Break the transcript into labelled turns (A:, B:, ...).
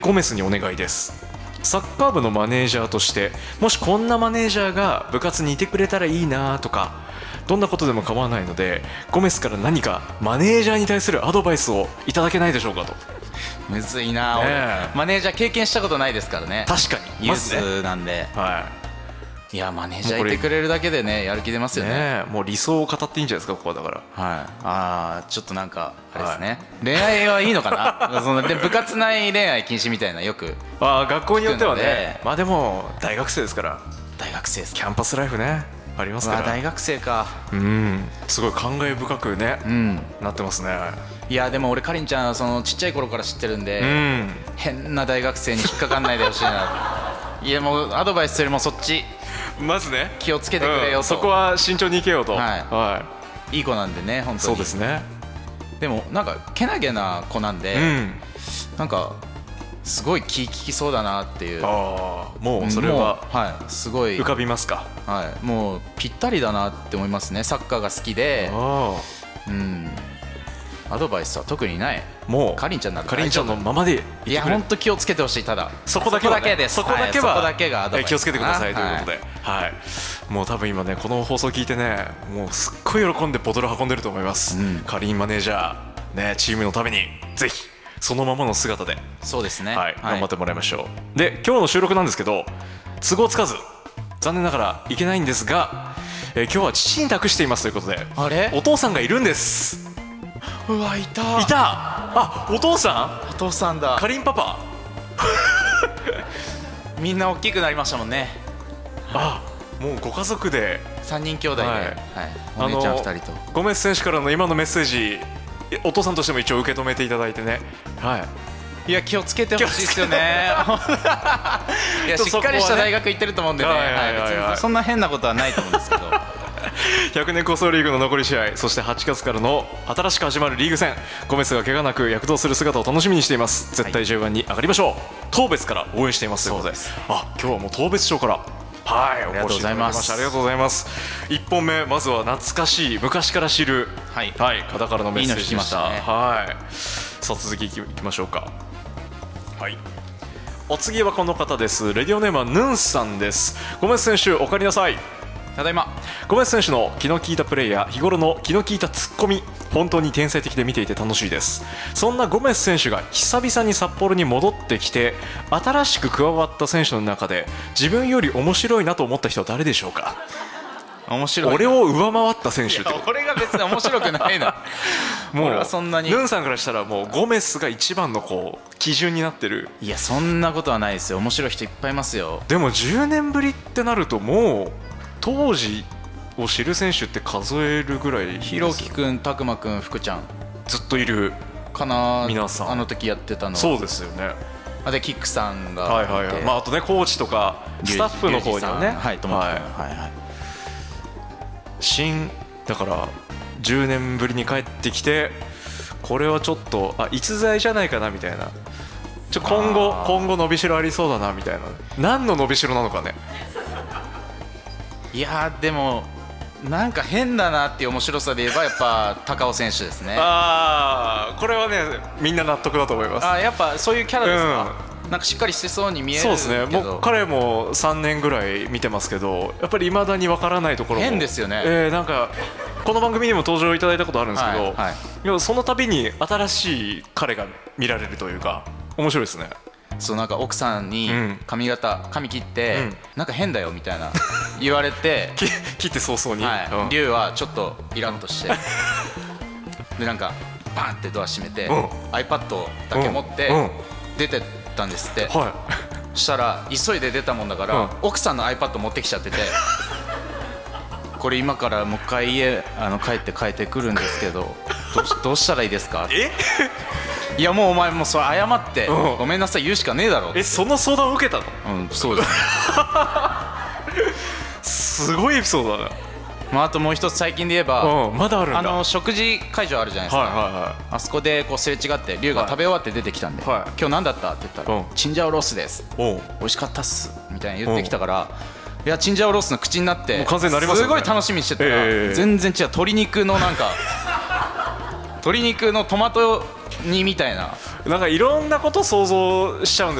A: ゴメスにお願いです。サッカー部のマネージャーとして、もしこんなマネージャーが部活にいてくれたらいいなとか、どんなことでも構わないので、ゴメスから何かマネージャーに対するアドバイスをいただけないでしょうかと。
B: むずいな、俺マネージャー経験したことないですからね。
A: 確かに
B: ユースなんで、いやマネージャーいてくれるだけでね、やる気出ますよね。
A: もう理想を語っていいんじゃないですか、ここは。だから
B: ちょっとなんかあれですね、恋愛はいいのかなそので部活内恋愛禁止みたいなよく
A: 学校によってはね。まあでも大学生ですから。
B: 大学生です、
A: キャンパスライフねありますから。
B: 大学生か。
A: すごい感慨深くね、なってますね。
B: いやでも俺かりんちゃんそのちっちゃい頃から知ってるんで、変な大学生に引っかかんないでほしいな。いやもうアドバイスよりもそっち
A: まずね、
B: 気をつけてくれよと、
A: そこは慎重にいけよと。
B: いい子なんでね、本当に。
A: そうですね。
B: でもなんかけなげな子なんで、なんかすごい気利きそうだなっていう。
A: もうそれは
B: すごい
A: 浮かびますか。
B: もうぴったりだなって思いますね。サッカーが好きで、アドバイスは特にない。もうかりんちゃんなんか
A: かりんちゃんのままでいてくれ。
B: いや本当気をつけてほしい。ただ
A: そこだけです。
B: そこだけがアドバイス、
A: 気をつけてくださいということで、もう多分今ねこの放送聞いてね、もうすっごい喜んでボトル運んでると思います。かりんマネージャーね、チームのためにぜひそのままの姿で、
B: そうですね、
A: 頑張ってもらいましょう。で今日の収録なんですけど、都合つかず残念ながらいけないんですが、今日は父に託していますということで、お父さんがいるんです。
B: うわ、いた。
A: お父さん。
B: お父さんだ。
A: かりんパパ
B: みんな大きくなりましたもんね。
A: もうご家族で
B: 3人兄弟で、お姉ちゃん2人と。
A: ゴメス選手からの今のメッセージ、お父さんとしても一応受け止めていただいてね。
B: いや気をつけてほしいですよね。いやしっかりした大学行ってると思うんでね、別にそんな変なことはないと思うんですけど。
A: 100年構想リーグの残り試合、そして8月からの新しく始まるリーグ戦、ゴメスが怪我なく躍動する姿を楽しみにしています。絶対 J1 に上がりましょう。当別から応援していますということで、今日はもう当別町から
B: ありがとうございます。
A: ありがとうございます。1本目、まずは懐かしい昔から知る方からのメッセージでした。さあ続きいきましょうか。お次はこの方です。レディオネームはヌンさんです。ゴメス選手お帰りなさい。
B: ただいま。
A: ゴメス選手の気の利いたプレーや日頃の気の利いたツッコミ、本当に天才的で見ていて楽しいです。そんなゴメス選手が久々に札幌に戻ってきて、新しく加わった選手の中で自分より面白いなと思った人は誰でしょうか。
B: 面白い。
A: 俺を上回った選手って。
B: 俺が別に面白くないな。
A: もうそんなにヌンさんからしたらもうゴメスが一番の基準になってる。
B: いやそんなことはないですよ。面白い人いっぱいいますよ。
A: でも10年ぶりってなると、もう当時を知る選手って数えるぐらい。
B: ひろきくん、たくまくん、福ちゃん
A: ずっといる
B: かな。
A: 皆さん
B: あの時やってたのは。
A: そうですよね。
B: でキックさんがあ
A: とねコーチとかスタッフの方にはね、だから10年ぶりに帰ってきて、これはちょっと逸材じゃないかなみたいな。今後伸びしろありそうだなみたいな。何の伸びしろなのかね。
B: いやでもなんか変だなっていう面白さで言えばやっぱ高尾選手ですね。
A: これはねみんな納得だと思います。
B: やっぱそういうキャラですか。なんかしっかりしてそうに見えるけど。
A: そうですね。もう彼も3年ぐらい見てますけど、やっぱり未だにわからないところも
B: 変ですよね。
A: なんかこの番組にも登場いただいたことあるんですけど、その度に新しい彼が見られるというか面白いですね。
B: そうなんか奥さんに髪切ってなんか変だよみたいな言われて
A: 切って早々に
B: 龍はちょっとイラッとしてでなんかバンってドア閉めて iPad だけ持って出てったんですって。そしたら急いで出たもんだから奥さんの iPad 持ってきちゃっててこれ今からもう一回家帰って変えてくるんですけどどうしたらいいですか。いやもうお前もうそれ謝ってごめんなさい言うしかねえだろ。
A: その相談を受けたの。
B: そうです
A: ね。すごいエピソードだな。
B: あともう一つ最近で言えば
A: まだあるんだ。
B: 食事会場あるじゃないですか。あそこですれ違って龍が食べ終わって出てきたんで今日何だったって言ったらチンジャオロースです美味しかったっすみたいに言ってきたから、いやチンジャオロースの口になってすごい楽しみにしてたら全然違う。鶏肉のなんか鶏肉のトマト煮みたいな。
A: なんかいろんなこと想像しちゃうん